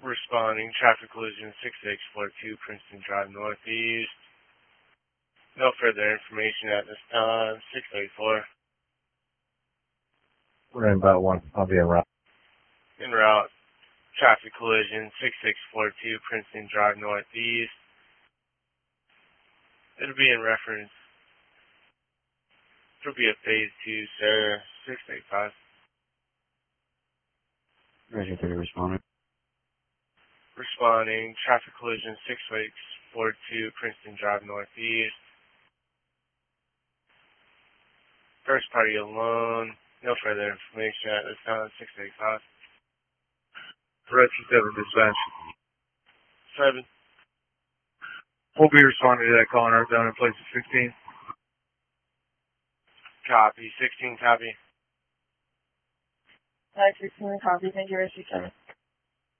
Responding, traffic collision 6642 Princeton Drive Northeast. No further information at this time. 684. We're in about one. I'll be en route. En route. Traffic collision 6642 Princeton Drive Northeast. It'll be in reference. It'll be a phase 2, sir. 685. Roger, 30 responding. Responding, traffic collision 6642 Princeton Drive Northeast. First party alone. No further information at this time. 685. Direction 7 dispatch. 7. We'll be responding to that call in our zone in place of 16. Copy. 16 copy. 16 copy. Thank you, Rescue 7.